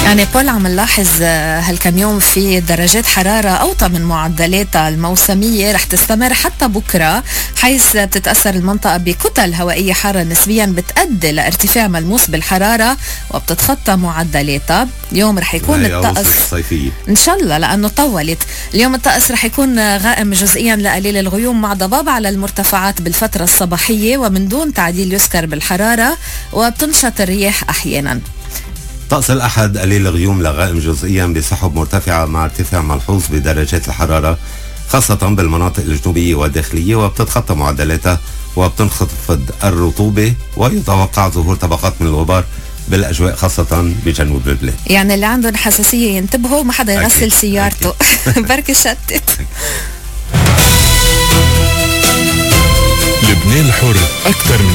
يعني بول عم نلاحظ هالكم يوم في درجات حرارة أوطى من معدلاتها الموسمية رح تستمر حتى بكرة، حيث بتتأثر المنطقة بكتل هوائية حارة نسبيا بتؤدي لارتفاع ملموس بالحرارة وبتتخطى معدلاتها. اليوم رح يكون الطقس صيفية إن شاء الله لأنه طولت. اليوم الطقس رح يكون غائم جزئيا لقليل الغيوم مع ضباب على المرتفعات بالفترة الصباحية ومن دون تعديل يذكر بالحرارة، وبتنشط الرياح أحيانا. طقس الأحد قليل الغيوم لغائم جزئيا بسحب مرتفعة مع ارتفاع ملحوظ بدرجات الحرارة خاصة بالمناطق الجنوبية والداخلية، وبتتخطى معدلاتها وبتنخفض الرطوبة، ويتوقع ظهور طبقات من الغبار بالأجواء خاصة بجنوب البلاد. يعني اللي عندهم حساسية ينتبهوا ما حدا يغسل سيارته بركي شتت. لبنان حر أكثر من